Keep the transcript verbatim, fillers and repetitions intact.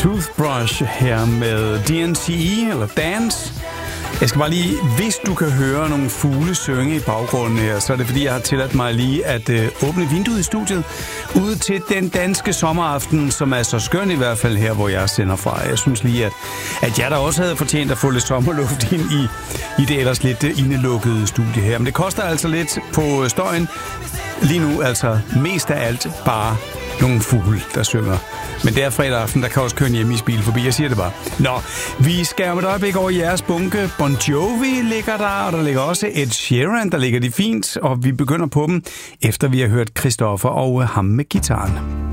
Toothbrush her med D N C E, eller Dance. Jeg skal bare lige, hvis du kan høre nogle fugle synge i baggrunden her, så er det fordi, jeg har tilladt mig lige at øh, åbne vinduet i studiet ud til den danske sommeraften, som er så skøn i hvert fald her, hvor jeg sender fra. Jeg synes lige, at, at jeg da også havde fortjent at få lidt sommerluft ind i, i det ellers lidt indelukkede studie her. Men det koster altså lidt på støjen. Lige nu altså mest af alt bare nogle fugle, der synger. Men det er fredag aften, der kan også køre en hjemmeisbil forbi. Jeg siger det bare. Nå, vi skal om et øjeblik over jeres bunke. Bon Jovi ligger der, og der ligger også Ed Sheeran, der ligger de fint. Og vi begynder på dem, efter vi har hørt Christoffer og ham med gitaren.